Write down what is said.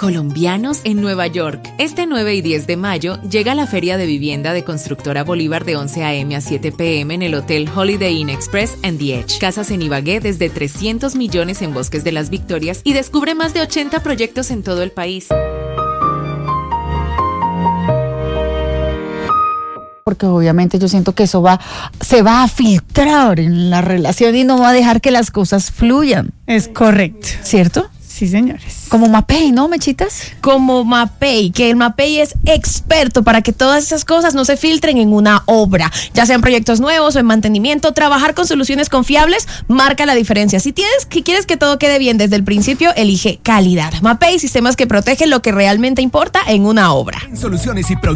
Colombianos en Nueva York. Este 9 y 10 de mayo llega la Feria de Vivienda de Constructora Bolívar de 11 a.m. a 7 p.m. en el Hotel Holiday Inn Express and The Edge. Casas en Ibagué desde 300 millones en Bosques de las Victorias y descubre más de 80 proyectos en todo el país. Porque obviamente yo siento que eso se va a filtrar en la relación y no va a dejar que las cosas fluyan. Es correcto. ¿Cierto? Sí, señores. Como Mapei, ¿no, Mechitas? Como Mapei, que el Mapei es experto para que todas esas cosas no se filtren en una obra, ya sean proyectos nuevos o en mantenimiento. Trabajar con soluciones confiables marca la diferencia. Si quieres que todo quede bien desde el principio, elige calidad. Mapei, sistemas que protegen lo que realmente importa en una obra. Soluciones y